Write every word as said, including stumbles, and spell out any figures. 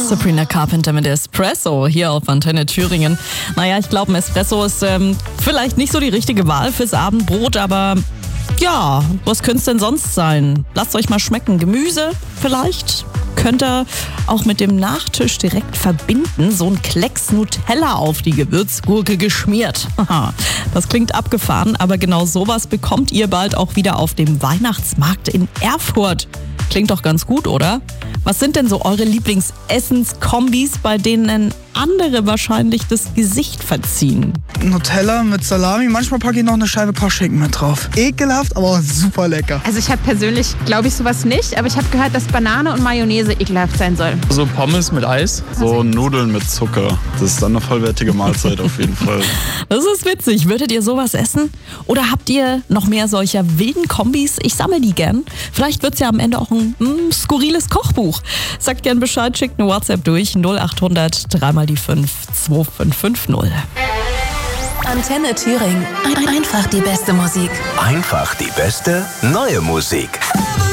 Sabrina Carpenter mit Espresso hier auf Antenne Thüringen. Naja, ich glaube, ein Espresso ist ähm, vielleicht nicht so die richtige Wahl fürs Abendbrot, aber ja, was könnte es denn sonst sein? Lasst euch mal schmecken. Gemüse vielleicht? Könnt ihr auch mit dem Nachtisch direkt verbinden. So ein Klecks Nutella auf die Gewürzgurke geschmiert. Das klingt abgefahren, aber genau sowas bekommt ihr bald auch wieder auf dem Weihnachtsmarkt in Erfurt. Klingt doch ganz gut, oder? Was sind denn so eure Lieblingsessenskombis, bei denen andere wahrscheinlich das Gesicht verziehen? Nutella mit Salami, manchmal packe ich noch eine Scheibe Paschinken mit drauf. Ekelhaft, aber super lecker. Also ich habe persönlich, glaube ich, sowas nicht, aber ich habe gehört, dass Banane und Mayonnaise ekelhaft sein soll. So Pommes mit Eis, so Nudeln mit Zucker. Das ist dann eine vollwertige Mahlzeit auf jeden Fall. Das ist witzig. Würdet ihr sowas essen? Oder habt ihr noch mehr solcher wilden Kombis? Ich sammle die gern. Vielleicht wird's ja am Ende auch ein mm, skurriles Kochbuch. Sagt gern Bescheid, schickt eine WhatsApp durch null acht hundert drei mal die fünf zwei fünf fünf null. Antenne Thüringen. Einfach die beste Musik. Einfach die beste neue Musik.